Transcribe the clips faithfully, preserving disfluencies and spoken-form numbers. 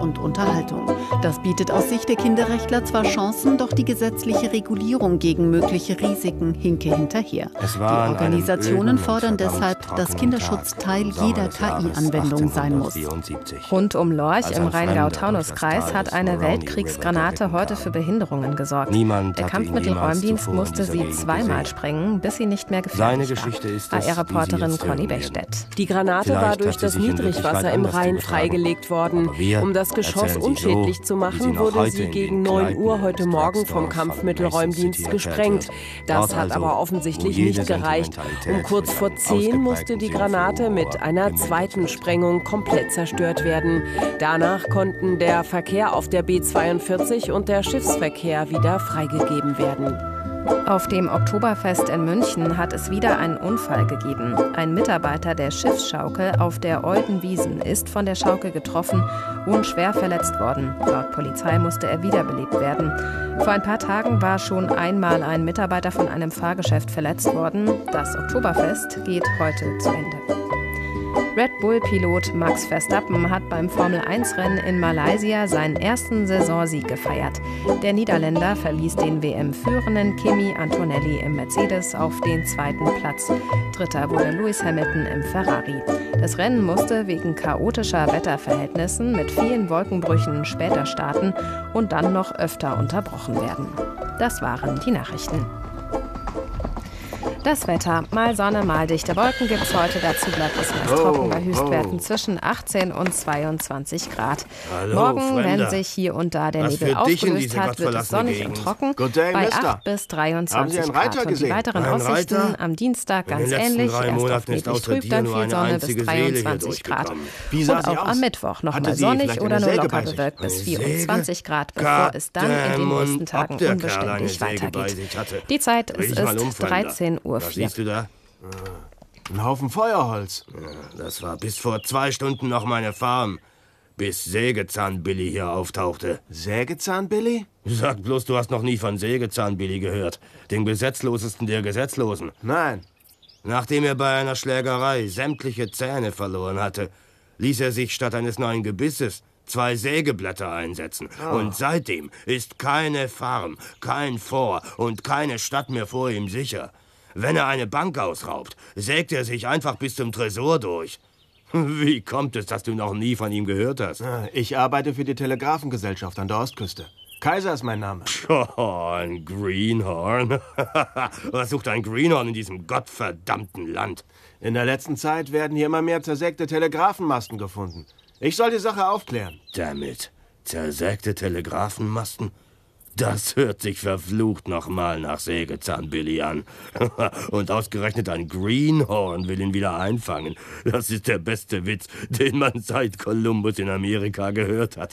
und Unterhaltung. Das bietet aus Sicht der Kinderrechtler zwar Chancen, doch die gesetzliche Regulierung gegen mögliche Risiken hinke hinterher. Die Organisationen fordern deshalb, dass Kinderschutz Teil jeder K I-Anwendung sein muss. Rund um Lorch im Rheingau-Taunus-Kreis hat eine Weltkriegsgranate heute für Behinderungen gesorgt. Der Kampfmittelräumdienst musste sie zweimal sprengen, bis sie nicht mehr gefährlich war. A R-Reporterin Conny Bechstedt. Die Granate war durch das Niedrigwasser im Rhein freigelegt worden. Um das Geschoss unschädlich zu machen, wurde sie gegen neun Uhr heute Morgen vom Kampfmittelräumdienst gesprengt. Das hat aber offensichtlich nicht gereicht. Um kurz vor zehn musste die Granate mit einer zweiten Sprengung komplett zerstört werden. Danach konnten der Verkehr auf der B zweiundvierzig und der Schiffsverkehr wieder freigegeben werden. Auf dem Oktoberfest in München hat es wieder einen Unfall gegeben. Ein Mitarbeiter der Schiffsschaukel auf der Oldenwiesen ist von der Schaukel getroffen und schwer verletzt worden. Laut Polizei musste er wiederbelebt werden. Vor ein paar Tagen war schon einmal ein Mitarbeiter von einem Fahrgeschäft verletzt worden. Das Oktoberfest geht heute zu Ende. Red Bull-Pilot Max Verstappen hat beim Formel eins Rennen in Malaysia seinen ersten Saisonsieg gefeiert. Der Niederländer verließ den W M-führenden Kimi Antonelli im Mercedes auf den zweiten Platz. Dritter wurde Lewis Hamilton im Ferrari. Das Rennen musste wegen chaotischer Wetterverhältnissen mit vielen Wolkenbrüchen später starten und dann noch öfter unterbrochen werden. Das waren die Nachrichten. Das Wetter, mal Sonne, mal dichte Wolken gibt's heute. Dazu bleibt es meist oh, trocken bei Höchstwerten oh. zwischen achtzehn und zweiundzwanzig Grad. Hallo, Morgen, Fremder. wenn sich hier und da der Was Nebel führt dich in aufgelöst diese hat, wird es sonnig Gegend? und trocken Good day, bei Mister. acht bis dreiundzwanzig Haben Sie einen Reiter Grad. Und die gesehen? weiteren Ein Aussichten Reiter? am Dienstag In den ganz letzten ähnlich. drei Erst Monaten auf ist neblig außer trüb, dir dann nur viel eine Sonne bis einzige Seele hier dreiundzwanzig Grad. durchgekommen. Wie Und sah sie auch aus? am Mittwoch noch Hatte mal sie sonnig vielleicht oder eine nur Säge locker bei sich? bewölkt bis Eine vierundzwanzig Säge? Grad, bevor es dann in den Gott, nächsten ob Tagen der Kerl eine unbeständig Säge bei weitergeht. sich hatte. Die Zeit Riech es mal ist um, Fremder. dreizehn Uhr Was vier. siehst du da? Ein Haufen Feuerholz. Ja, das war bis vor zwei Stunden noch meine Farm, bis Sägezahn-Billy hier auftauchte. Sägezahn-Billy? Sag bloß, du hast noch nie von Sägezahn-Billy gehört. Den gesetzlosesten der Gesetzlosen. Nein. Nachdem er bei einer Schlägerei sämtliche Zähne verloren hatte, ließ er sich statt eines neuen Gebisses zwei Sägeblätter einsetzen. Oh. Und seitdem ist keine Farm, kein Fort und keine Stadt mehr vor ihm sicher. Wenn er eine Bank ausraubt, sägt er sich einfach bis zum Tresor durch. Wie kommt es, dass du noch nie von ihm gehört hast? Ich arbeite für die Telegrafengesellschaft an der Ostküste. Kaiser ist mein Name. Oh, ein Greenhorn. Was sucht ein Greenhorn in diesem gottverdammten Land? In der letzten Zeit werden hier immer mehr zersägte Telegrafenmasten gefunden. Ich soll die Sache aufklären. Damit. Zersägte Telegrafenmasten? Das hört sich verflucht nochmal nach Sägezahn-Billy an. Und ausgerechnet ein Greenhorn will ihn wieder einfangen. Das ist der beste Witz, den man seit Kolumbus in Amerika gehört hat.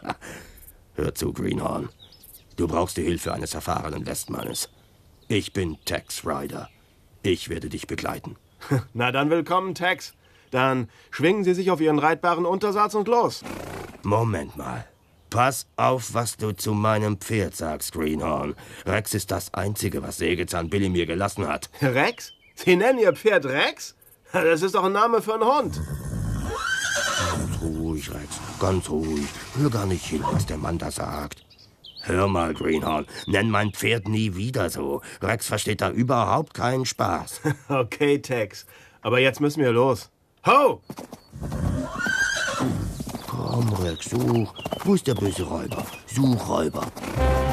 Hör zu, Greenhorn. Du brauchst die Hilfe eines erfahrenen Westmannes. Ich bin Tex Ryder. Ich werde dich begleiten. Na dann willkommen, Tex. Dann schwingen Sie sich auf Ihren reitbaren Untersatz und los. Moment mal. Pass auf, was du zu meinem Pferd sagst, Greenhorn. Rex ist das Einzige, was Sägezahn-Billy mir gelassen hat. Rex? Sie nennen Ihr Pferd Rex? Das ist doch ein Name für einen Hund. Ganz ruhig, Rex. Ganz ruhig. Hör gar nicht hin, was der Mann da sagt. Hör mal, Greenhorn. Nenn mein Pferd nie wieder so. Rex versteht da überhaupt keinen Spaß. Okay, Tex. Aber jetzt müssen wir los. Ho! Komm, Rex, such. Wo ist der böse Räuber? Such, Räuber.